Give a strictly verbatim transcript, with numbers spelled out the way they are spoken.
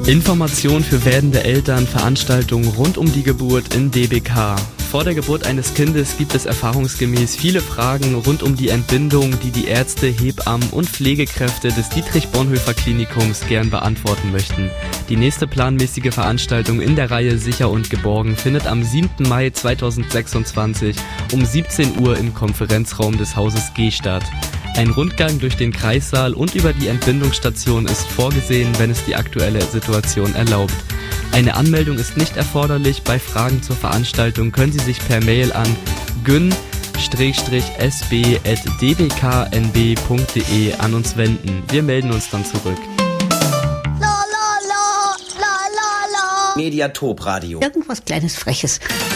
Information für werdende Eltern, Veranstaltungen rund um die Geburt in D B K. Vor der Geburt eines Kindes gibt es erfahrungsgemäß viele Fragen rund um die Entbindung, die die Ärzte, Hebammen und Pflegekräfte des Dietrich-Bonhoeffer-Klinikums gern beantworten möchten. Die nächste planmäßige Veranstaltung in der Reihe Sicher und Geborgen findet am siebten Mai zweitausendsechsundzwanzig um siebzehn Uhr im Konferenzraum des Hauses G statt. Ein Rundgang durch den Kreissaal und über die Entbindungsstation ist vorgesehen, wenn es die aktuelle Situation erlaubt. Eine Anmeldung ist nicht erforderlich. Bei Fragen zur Veranstaltung können Sie sich per Mail an gyn s b at d b k n b punkt d e an uns wenden. Wir melden uns dann zurück. Mediatop Radio. Irgendwas Kleines Freches.